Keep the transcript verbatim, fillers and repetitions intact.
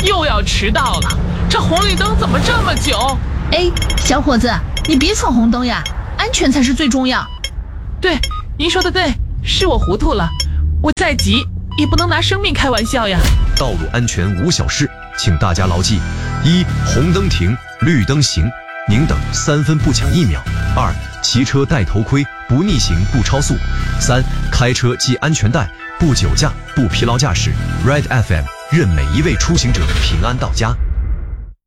又要迟到了，这红绿灯怎么这么久？ 哎，小伙子，你别闯红灯呀，安全才是最重要。 对，您说的对，是我糊涂了，我再急也不能拿生命开玩笑呀。 道路安全无小事，请大家牢记：一、红灯停，绿灯行，宁等三分不抢一秒；二、骑车戴头盔，不逆行不超速；三、开车系安全带，不酒驾不疲劳驾驶。Red F M 愿每一位出行者平安到家。